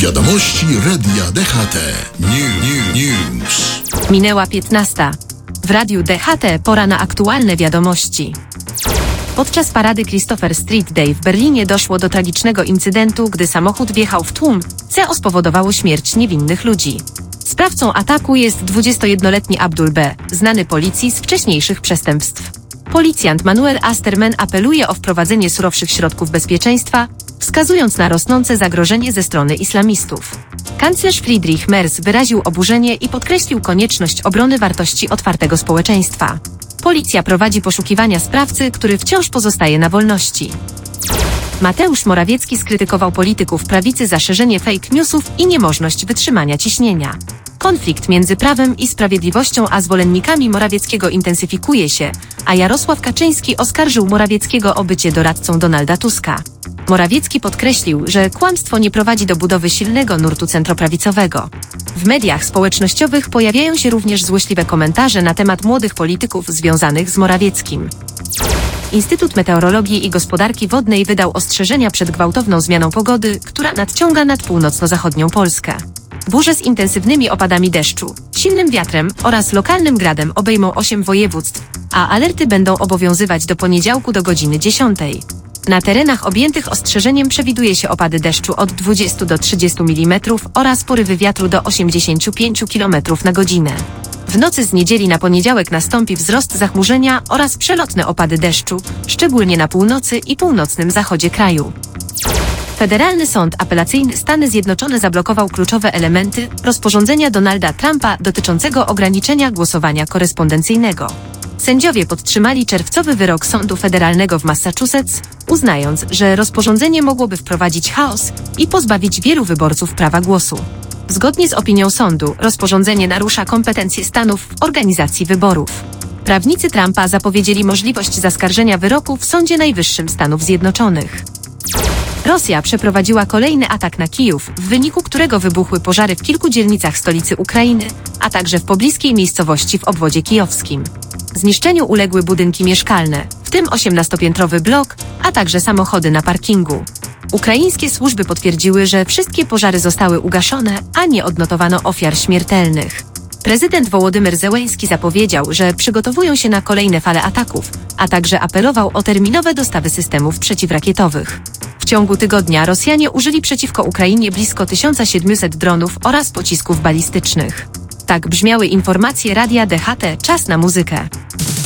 Wiadomości Radia DHT. News. Minęła 15. W Radiu DHT pora na aktualne wiadomości. Podczas parady Christopher Street Day w Berlinie doszło do tragicznego incydentu, gdy samochód wjechał w tłum, co spowodowało śmierć niewinnych ludzi. Sprawcą ataku jest 21-letni Abdul B., znany policji z wcześniejszych przestępstw. Policjant Manuel Asterman apeluje o wprowadzenie surowszych środków bezpieczeństwa, wskazując na rosnące zagrożenie ze strony islamistów. Kanclerz Friedrich Merz wyraził oburzenie i podkreślił konieczność obrony wartości otwartego społeczeństwa. Policja prowadzi poszukiwania sprawcy, który wciąż pozostaje na wolności. Mateusz Morawiecki skrytykował polityków prawicy za szerzenie fake newsów i niemożność wytrzymania ciśnienia. Konflikt między Prawem i Sprawiedliwością a zwolennikami Morawieckiego intensyfikuje się, a Jarosław Kaczyński oskarżył Morawieckiego o bycie doradcą Donalda Tuska. Morawiecki podkreślił, że kłamstwo nie prowadzi do budowy silnego nurtu centroprawicowego. W mediach społecznościowych pojawiają się również złośliwe komentarze na temat młodych polityków związanych z Morawieckim. Instytut Meteorologii i Gospodarki Wodnej wydał ostrzeżenia przed gwałtowną zmianą pogody, która nadciąga nad północno-zachodnią Polskę. Burze z intensywnymi opadami deszczu, silnym wiatrem oraz lokalnym gradem obejmą 8 województw, a alerty będą obowiązywać do poniedziałku do godziny 10. Na terenach objętych ostrzeżeniem przewiduje się opady deszczu od 20 do 30 mm oraz porywy wiatru do 85 km na godzinę. W nocy z niedzieli na poniedziałek nastąpi wzrost zachmurzenia oraz przelotne opady deszczu, szczególnie na północy i północnym zachodzie kraju. Federalny Sąd Apelacyjny Stany Zjednoczone zablokował kluczowe elementy rozporządzenia Donalda Trumpa dotyczącego ograniczenia głosowania korespondencyjnego. Sędziowie podtrzymali czerwcowy wyrok Sądu Federalnego w Massachusetts, uznając, że rozporządzenie mogłoby wprowadzić chaos i pozbawić wielu wyborców prawa głosu. Zgodnie z opinią sądu, rozporządzenie narusza kompetencje stanów w organizacji wyborów. Prawnicy Trumpa zapowiedzieli możliwość zaskarżenia wyroku w Sądzie Najwyższym Stanów Zjednoczonych. Rosja przeprowadziła kolejny atak na Kijów, w wyniku którego wybuchły pożary w kilku dzielnicach stolicy Ukrainy, a także w pobliskiej miejscowości w obwodzie kijowskim. Zniszczeniu uległy budynki mieszkalne, w tym 18-piętrowy blok, a także samochody na parkingu. Ukraińskie służby potwierdziły, że wszystkie pożary zostały ugaszone, a nie odnotowano ofiar śmiertelnych. Prezydent Wołodymyr Zełenski zapowiedział, że przygotowują się na kolejne fale ataków, a także apelował o terminowe dostawy systemów przeciwrakietowych. W ciągu tygodnia Rosjanie użyli przeciwko Ukrainie blisko 1700 dronów oraz pocisków balistycznych. Tak brzmiały informacje Radia DHT. Czas na muzykę.